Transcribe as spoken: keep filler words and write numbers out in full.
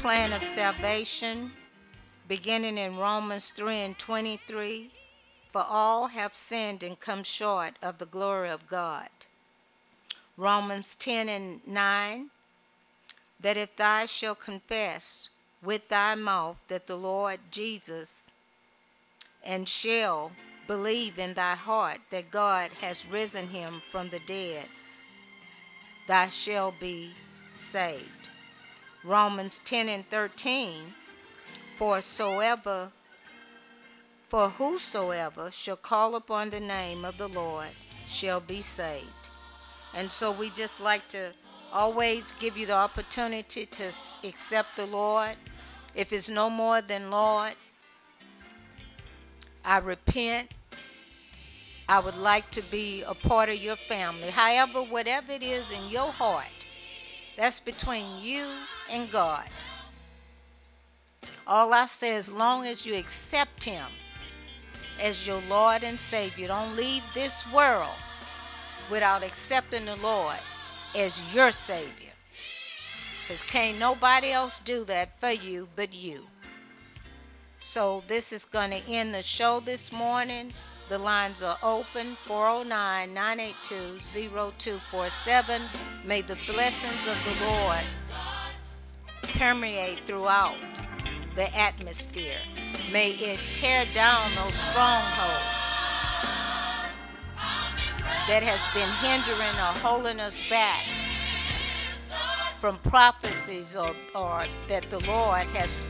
plan of salvation, beginning in Romans three and twenty-three. For all have sinned and come short of the glory of God. Romans ten and nine. That if thou shalt confess with thy mouth that the Lord Jesus, and shall believe in thy heart that God has risen him from the dead, thou shalt be saved. Romans ten and thirteen. For soever, for whosoever shall call upon the name of the Lord shall be saved. And so we just like to always give you the opportunity to accept the Lord. If it's no more than, Lord, I repent. I would like to be a part of your family. However, whatever it is in your heart, that's between you and God. All I say, as long as you accept him as your Lord and Savior, don't leave this world without accepting the Lord as your Savior. Because can't nobody else do that for you but you. So this is going to end the show this morning. The lines are open, four oh nine, nine eight two, oh two four seven. May the blessings of the Lord permeate throughout the atmosphere. May it tear down those strongholds that has been hindering or holding us back from prophecies or, or that the Lord has